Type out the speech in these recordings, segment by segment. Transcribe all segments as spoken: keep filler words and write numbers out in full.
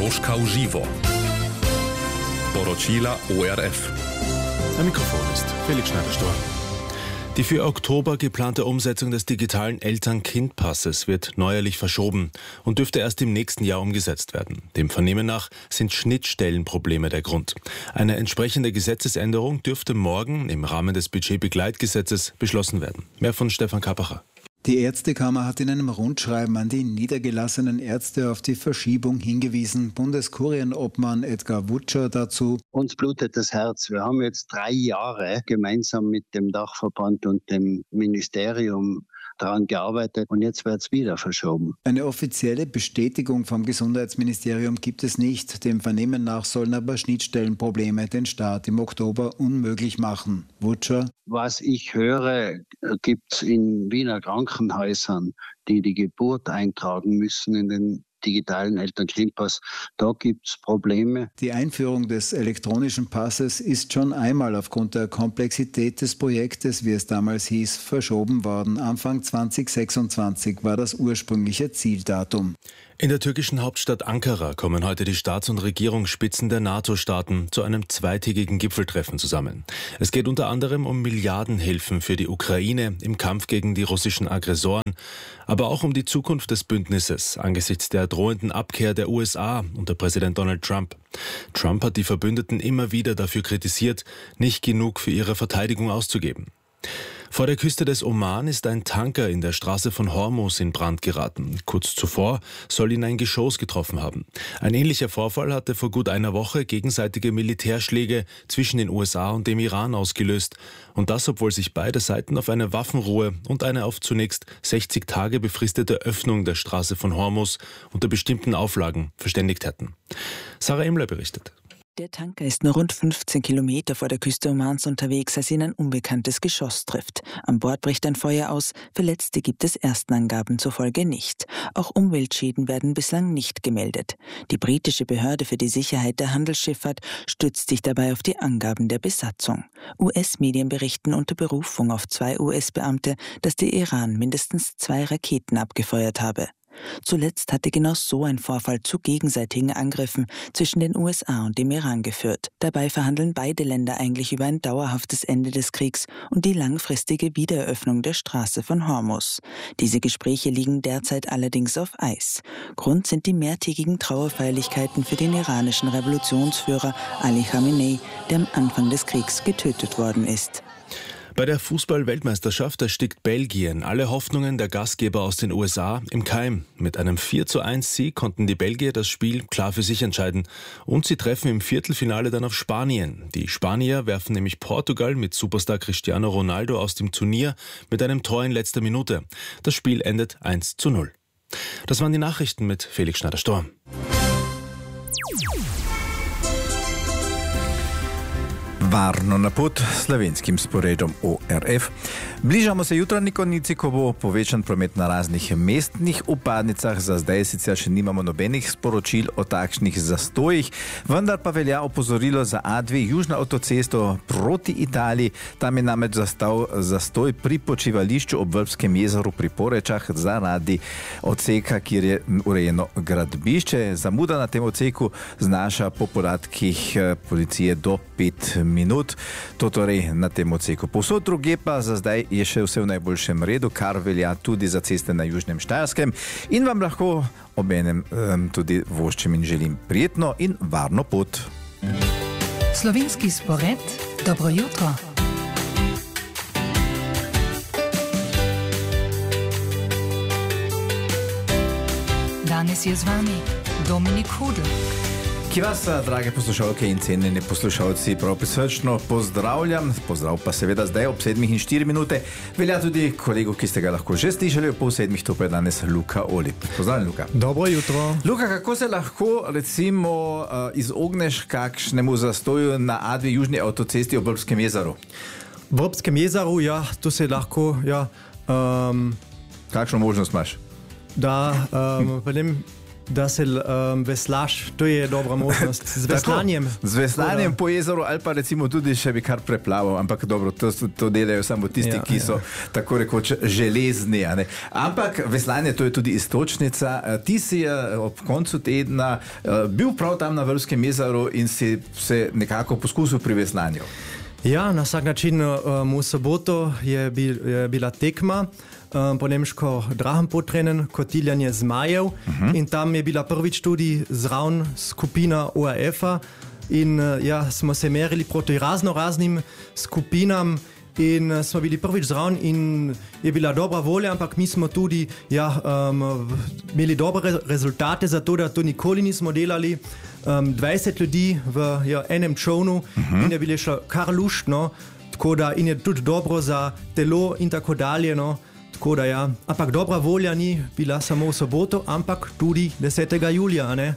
Troška v živo. Poročila O R F. Am Mikrofon ist Felix Schneider-Stor. Die für Oktober geplante Umsetzung des digitalen Eltern-Kind-Passes wird neuerlich verschoben und dürfte erst im nächsten Jahr umgesetzt werden. Dem Vernehmen nach sind Schnittstellenprobleme der Grund. Eine entsprechende Gesetzesänderung dürfte morgen im Rahmen des Budgetbegleitgesetzes beschlossen werden. Mehr von Stefan Kappacher. Die Ärztekammer hat in einem Rundschreiben an die niedergelassenen Ärzte auf die Verschiebung hingewiesen. Bundeskurienobmann Edgar Wutscher dazu: Uns blutet das Herz. Wir haben jetzt drei Jahre gemeinsam mit dem Dachverband und dem Ministerium daran gearbeitet und jetzt wird es wieder verschoben. Eine offizielle Bestätigung vom Gesundheitsministerium gibt es nicht. Dem Vernehmen nach sollen aber Schnittstellenprobleme den Start im Oktober unmöglich machen. Wutscher: Was ich höre, gibt es in Wiener Krankenhäusern, die die Geburt eintragen müssen in den digitalen Eltern-Kind-Pass. Da gibt es Probleme. Die Einführung des elektronischen Passes ist schon einmal aufgrund der Komplexität des Projektes, wie es damals hieß, verschoben worden. Anfang zwanzig sechsundzwanzig war das ursprüngliche Zieldatum. In der türkischen Hauptstadt Ankara kommen heute die Staats- und Regierungsspitzen der NATO-Staaten zu einem zweitägigen Gipfeltreffen zusammen. Es geht unter anderem um Milliardenhilfen für die Ukraine im Kampf gegen die russischen Aggressoren, aber auch um die Zukunft des Bündnisses angesichts der drohenden Abkehr der U S A unter Präsident Donald Trump. Trump hat die Verbündeten immer wieder dafür kritisiert, nicht genug für ihre Verteidigung auszugeben. Vor der Küste des Oman ist ein Tanker in der Straße von Hormuz in Brand geraten. Kurz zuvor soll ihn ein Geschoss getroffen haben. Ein ähnlicher Vorfall hatte vor gut einer Woche gegenseitige Militärschläge zwischen den U S A und dem Iran ausgelöst. Und das, obwohl sich beide Seiten auf eine Waffenruhe und eine auf zunächst sechzig Tage befristete Öffnung der Straße von Hormuz unter bestimmten Auflagen verständigt hätten. Sarah Imler berichtet. Der Tanker ist nur rund fünfzehn Kilometer vor der Küste Omans unterwegs, als ihn ein unbekanntes Geschoss trifft. An Bord bricht ein Feuer aus, Verletzte gibt es ersten Angaben zufolge nicht. Auch Umweltschäden werden bislang nicht gemeldet. Die britische Behörde für die Sicherheit der Handelsschifffahrt stützt sich dabei auf die Angaben der Besatzung. U S-Medien berichten unter Berufung auf zwei U S-Beamte, dass der Iran mindestens zwei Raketen abgefeuert habe. Zuletzt hatte genau so ein Vorfall zu gegenseitigen Angriffen zwischen den U S A und dem Iran geführt. Dabei verhandeln beide Länder eigentlich über ein dauerhaftes Ende des Kriegs und die langfristige Wiedereröffnung der Straße von Hormuz. Diese Gespräche liegen derzeit allerdings auf Eis. Grund sind die mehrtägigen Trauerfeierlichkeiten für den iranischen Revolutionsführer Ali Khamenei, der am Anfang des Kriegs getötet worden ist. Bei der Fußball-Weltmeisterschaft erstickt Belgien alle Hoffnungen der Gastgeber aus den U S A im Keim. Mit einem vier zu eins Sieg konnten die Belgier das Spiel klar für sich entscheiden. Und sie treffen im Viertelfinale dann auf Spanien. Die Spanier werfen nämlich Portugal mit Superstar Cristiano Ronaldo aus dem Turnier mit einem Tor in letzter Minute. Das Spiel endet eins zu null. Das waren die Nachrichten mit Felix Schneider-Stor. Varno na pot slovenskim sporedom O R F. Bližamo se jutranji konici, ko bo povečan promet na raznih mestnih vpadnicah. Za zdaj sicer še nimamo nobenih sporočil o takšnih zastojih, vendar pa velja opozorilo za A dve južno avtocesto proti Italiji. Tam je namreč zastal zastoj pri počivališču ob Vrbskem jezeru pri Porečah zaradi odseka, kjer je urejeno gradbišče. Zamuda na tem odseku znaša po podatkih policije do pet minut. To torej na tem odseku. Povsod druge pa za zdaj je še vse v najboljšem redu, kar velja tudi za ceste na Južnem Štajerskem in vam lahko obenem um, tudi voščim in želim prijetno in varno pot. Slovenski spored, dobro jutro. Danes je z vami Dominik Hudl. Ki vas, drage poslušalke in cenjeni poslušalci, prav prisrčno pozdravljam. Pozdrav pa seveda zdaj ob sedmih in štiri minute. Velja tudi kolegu, ki ste ga lahko že slišali, ob pol sedmih, to pa je danes Luka Olip. Pozdravljen, Luka. Dobro jutro. Luka, kako se lahko recimo izogneš kakšnemu zastoju na A dve južni avtocesti ob Vrbskem jezeru? V Vrbskem jezeru, ja, to se lahko, ja. Um, Kakšno možnost imaš? Da um, v tem da se um, veslaš, to je dobra možnost. Z veslanjem. Z veslanjem po jezeru ali pa recimo tudi še bi kar preplaval, ampak dobro, to, to delajo samo tisti, ja, ki so ja. tako rekoč železni. A ne? Ampak veslanje, to je tudi istočnica. Ti si ob koncu tedna bil prav tam na Vrskem jezeru in si se nekako poskusil pri veslanju. Ja, na vsak način um, v soboto je, bil, je bila tekma, um, po nemško drahom potrennen, kotiljanje zmajev, uh-huh. in tam je bila prvič tudi zraven skupina O R F-a in uh, ja, smo se merili proti razno raznim skupinam in uh, smo bili prvič zraven in je bila dobra volja, ampak mi smo tudi ja, um, imeli dobre rezultate za to, da to nikoli nismo delali. Um, dvajset ljudi v ja, enem čovnu uh-huh. in je bilo šlo kar luštno, tako da in je tudi dobro za telo in tako dalje. No. Tako da ja, ampak dobra volja ni bila samo v soboto, ampak tudi desetega julija, ne?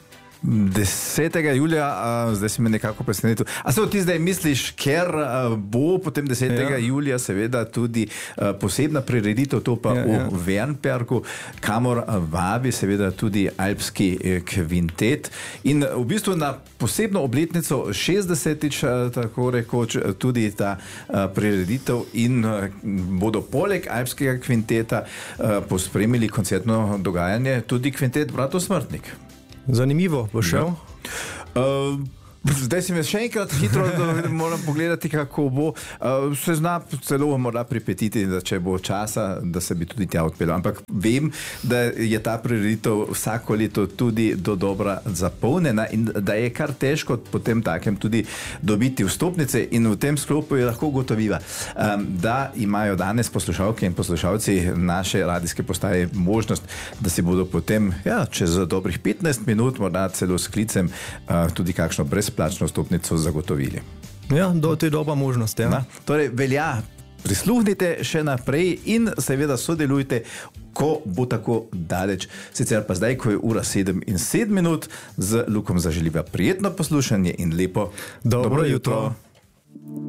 desetega julija, uh, zdaj si me nekako presenetil. A se ti zdaj misliš, ker uh, bo potem desetega Ja. julija seveda tudi uh, posebna prireditev, to pa ja, v ja. Wernbergu, kamor uh, vabi seveda tudi alpski eh, kvintet. In uh, v bistvu na posebno obletnico šestdesetič, uh, tako rekoč, tudi ta uh, prireditev in uh, bodo poleg alpskega kvinteta uh, pospremili koncertno dogajanje tudi kvintet Bratov Smrtnik. Zanimivo, bo šel? Ja. Uh, zdaj si me še enkrat hitro moram pogledati, kako bo. Uh, se zna celo morda pripetiti, da če bo časa, da se bi tudi tja odpeljal. Ampak vem, da je ta prireditev vsako leto tudi do dobra zapolnjena in da je kar težko potem takem tudi dobiti vstopnice in v tem sklopu je lahko ugotoviva, um, da imajo danes poslušalke in poslušalci naše radijske postaje možnost, da si bodo potem ja, čez dobrih petnajst minut, morda celo s klicem, uh, tudi kakšno brez plačno stopnico zagotovili. Ja, do, to je dobra možnost. Ja. Na, torej, velja, prisluhnite še naprej in seveda sodelujte, ko bo tako daleč. Sicer pa zdaj, ko je ura sedem in sedem minut, z Lukom zaželiva prijetno poslušanje in lepo dobro, dobro jutro. jutro.